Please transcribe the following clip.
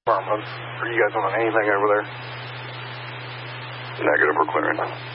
Are you guys on anything over there? Negative, we're clearing.